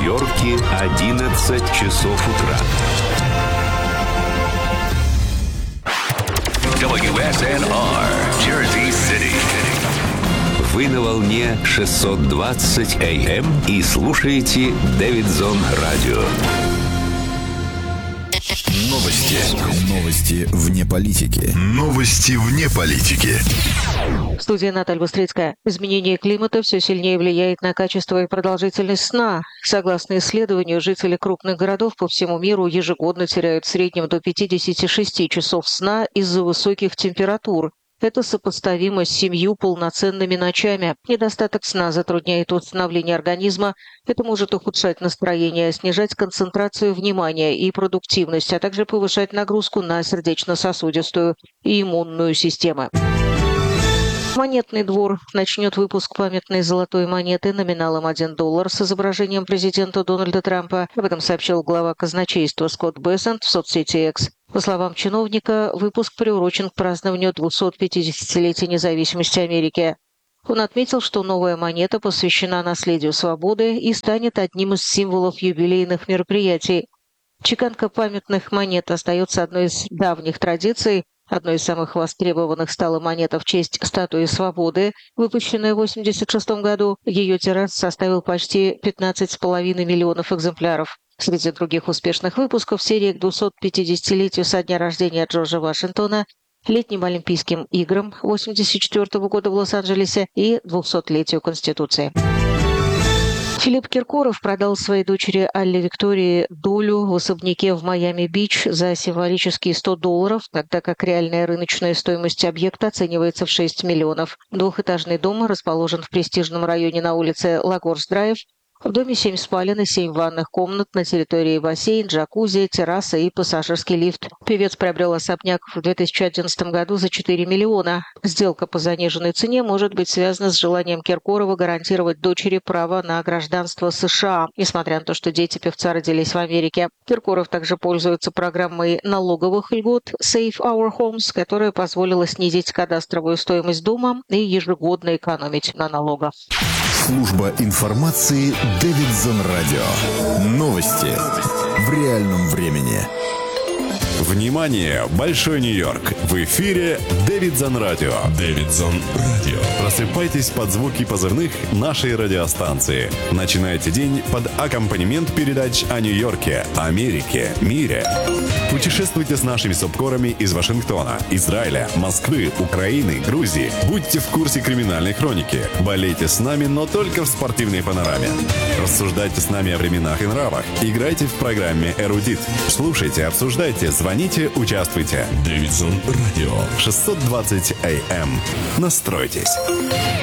Нью-Йорке 11 часов утра. WSNR, Jersey City. Вы на волне 620 AM и слушаете Дэвидсон Радио. Новости вне политики. Новости вне политики. В студии Наталья Быстрицкая. Изменение климата все сильнее влияет на качество и продолжительность сна. Согласно исследованию, жители крупных городов по всему миру ежегодно теряют в среднем до 56 часов сна из-за высоких температур. Это сопоставимо с 7 полноценными ночами. Недостаток сна затрудняет восстановление организма. Это может ухудшать настроение, снижать концентрацию внимания и продуктивность, а также повышать нагрузку на сердечно-сосудистую и иммунную системы. Монетный двор начнет выпуск памятной золотой монеты номиналом $1 с изображением президента Дональда Трампа. Об этом сообщил глава казначейства Скотт Бессент в соцсети X. По словам чиновника, выпуск приурочен к празднованию 250-летия независимости Америки. Он отметил, что новая монета посвящена наследию свободы и станет одним из символов юбилейных мероприятий. Чеканка памятных монет остается одной из давних традиций. Одной из самых востребованных стала монета в честь статуи свободы, выпущенная в 1986 году. Ее тираж составил почти 15,5 миллионов экземпляров. Среди других успешных выпусков серии к 250-летию со дня рождения Джорджа Вашингтона, летним Олимпийским играм 1984 года в Лос-Анджелесе и 200-летию Конституции. Филипп Киркоров продал своей дочери Алле Виктории долю в особняке в Майами-Бич за символические $100, тогда как реальная рыночная стоимость объекта оценивается в 6 миллионов. Двухэтажный дом расположен в престижном районе на улице Лагорс-Драйв. В доме 7 спален и 7 ванных комнат, на территории бассейн, джакузи, терраса и пассажирский лифт. Певец приобрел особняк в 2011 году за 4 миллиона. Сделка по заниженной цене может быть связана с желанием Киркорова гарантировать дочери право на гражданство США, несмотря на то, что дети певца родились в Америке. Киркоров также пользуется программой налоговых льгот Save Our Homes, которая позволила снизить кадастровую стоимость дома и ежегодно экономить на налогах. Служба информации Дэвидсон Радио. Новости в реальном времени. Внимание! Большой Нью-Йорк! В эфире Дэвидсон Радио. Дэвидсон Радио. Просыпайтесь под звуки позывных нашей радиостанции. Начинайте день под аккомпанемент передач о Нью-Йорке, Америке, мире. Путешествуйте с нашими субкорами из Вашингтона, Израиля, Москвы, Украины, Грузии. Будьте в курсе криминальной хроники. Болейте с нами, но только в спортивной панораме. Рассуждайте с нами о временах и нравах. Играйте в программе «Эрудит». Слушайте, обсуждайте, звоните, участвуйте. Дэвидсон Радио. 620 AM. Настройтесь.